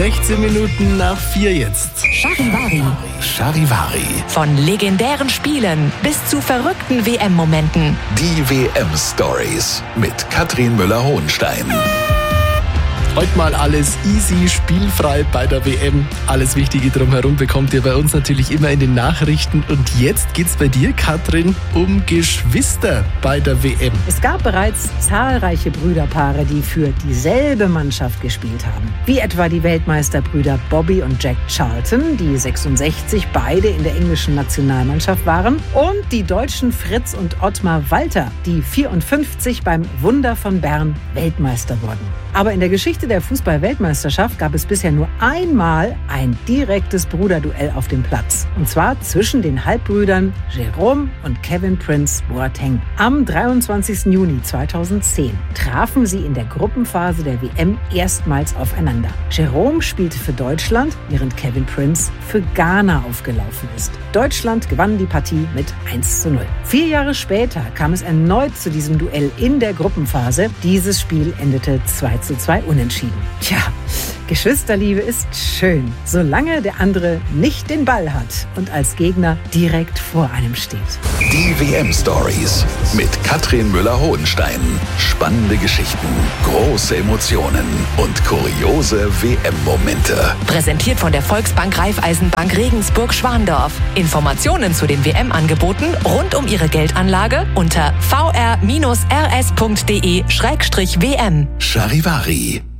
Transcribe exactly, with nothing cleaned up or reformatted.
sechzehn Minuten nach vier jetzt. Charivari. Charivari. Von legendären Spielen bis zu verrückten W M-Momenten. Die W M-Stories mit Katrin Müller-Hohenstein. Heute mal alles easy, spielfrei bei der W M. Alles Wichtige drumherum bekommt ihr bei uns natürlich immer in den Nachrichten. Und jetzt geht's bei dir, Katrin, um Geschwister bei der W M. Es gab bereits zahlreiche Brüderpaare, die für dieselbe Mannschaft gespielt haben. Wie etwa die Weltmeisterbrüder Bobby und Jack Charlton, die sechsundsechzig beide in der englischen Nationalmannschaft waren. Und die deutschen Fritz und Ottmar Walter, die vierundfünfzig beim Wunder von Bern Weltmeister wurden. Aber in der Geschichte der Fußball-Weltmeisterschaft gab es bisher nur einmal ein direktes Bruderduell auf dem Platz. Und zwar zwischen den Halbbrüdern Jerome und Kevin Prince Boateng. Am dreiundzwanzigsten Juni zweitausendzehn trafen sie in der Gruppenphase der W M erstmals aufeinander. Jerome spielte für Deutschland, während Kevin Prince für Ghana aufgelaufen ist. Deutschland gewann die Partie mit eins zu null. Vier Jahre später kam es erneut zu diesem Duell in der Gruppenphase. Dieses Spiel endete zwei zu zwei unentschieden. Tja, Geschwisterliebe ist schön, solange der andere nicht den Ball hat und als Gegner direkt vor einem steht. Die W M-Stories mit Katrin Müller-Hohenstein. Spannende Geschichten, große Emotionen und kuriose W M-Momente. Präsentiert von der Volksbank Raiffeisenbank Regensburg-Schwandorf. Informationen zu den W M-Angeboten rund um Ihre Geldanlage unter v r bindestrich r s punkt d e slash w m. Charivari.